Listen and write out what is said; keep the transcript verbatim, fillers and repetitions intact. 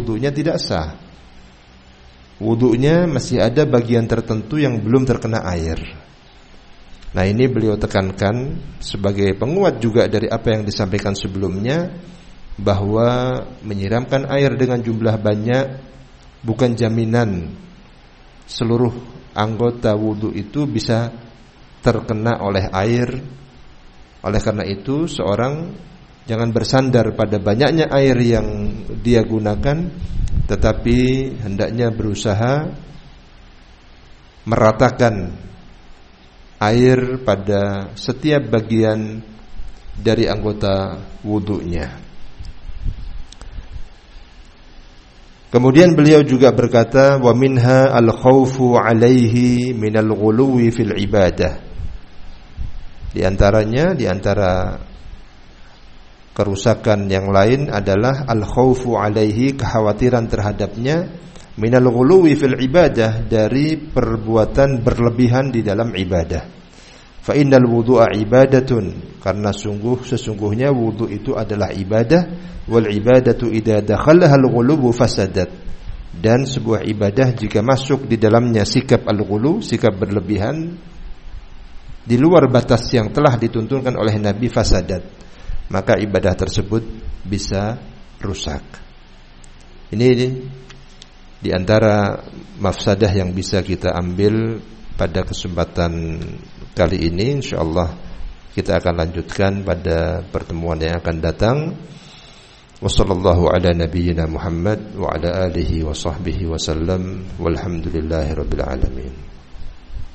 wudunya tidak sah. Wudunya masih ada bagian tertentu yang belum terkena air. Nah, ini beliau tekankan sebagai penguat juga dari apa yang disampaikan sebelumnya, bahwa menyiramkan air dengan jumlah banyak bukan jaminan seluruh anggota wudu itu bisa terkena oleh air. Oleh karena itu, seorang jangan bersandar pada banyaknya air yang dia gunakan, tetapi hendaknya berusaha meratakan air pada setiap bagian dari anggota wudunya. Kemudian beliau juga berkata, wa minha al-khawfu alaihi minal ghuluwi fil ibadah. Di antaranya, di antara kerusakan yang lain adalah al-khawfu alaihi, kekhawatiran terhadapnya, minal ghuluwi fil ibadah, dari perbuatan berlebihan di dalam ibadah. Fa innal wudu'a ibadatun, karena sungguh sesungguhnya wudu itu adalah ibadah. Wal ibadatu idza dakhalaha al-ghulubu fasadat, dan sebuah ibadah jika masuk di dalamnya sikap al-ghulu, sikap berlebihan di luar batas yang telah dituntunkan oleh Nabi, fasadat, maka ibadah tersebut bisa rusak. Ini di antara mafsadah yang bisa kita ambil pada kesempatan kali ini. InsyaAllah kita akan lanjutkan pada pertemuan yang akan datang. Wassallallahu ala nabiyyina Muhammad wa ala alihi wa sahbihi wa sallam, walhamdulillahi rabbil alamin.